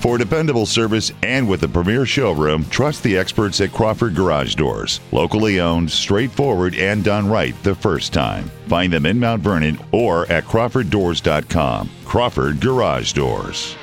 For dependable service and with a premier showroom, trust the experts at Crawford Garage Doors. Locally owned, straightforward, and done right the first time. Find them in Mount Vernon or at crawforddoors.com. Crawford Garage Doors.